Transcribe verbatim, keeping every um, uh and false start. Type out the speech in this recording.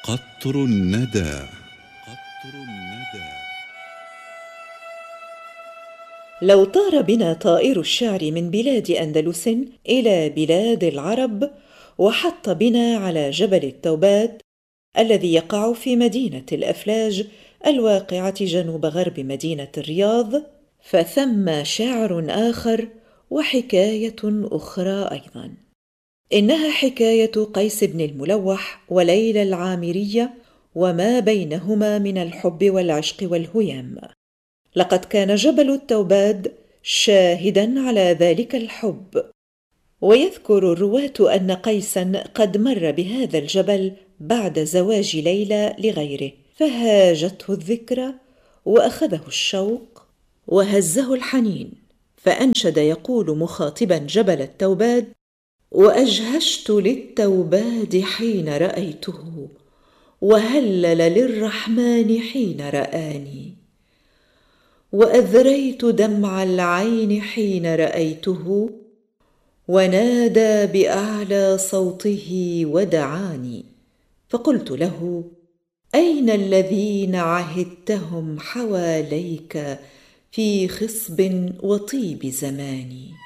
قطر الندى. قطر الندى. لو طار بنا طائر الشعر من بلاد أندلس إلى بلاد العرب، وحط بنا على جبل التوباد الذي يقع في مدينة الأفلاج الواقعة جنوب غرب مدينة الرياض، فثم شعر آخر وحكاية أخرى أيضاً. إنها حكاية قيس بن الملوح وليلى العامرية وما بينهما من الحب والعشق والهيام. لقد كان جبل التوباد شاهداً على ذلك الحب، ويذكر الرواة أن قيساً قد مر بهذا الجبل بعد زواج ليلى لغيره، فهاجته الذكرى وأخذه الشوق وهزه الحنين، فأنشد يقول مخاطباً جبل التوباد: وأجهشت للتوباد حين رأيته، وهلل للرحمن حين رآني، وأذريت دمع العين حين رأيته، ونادى بأعلى صوته ودعاني. فقلت له: أين الذين عهدتهم حواليك في خصب وطيب زماني؟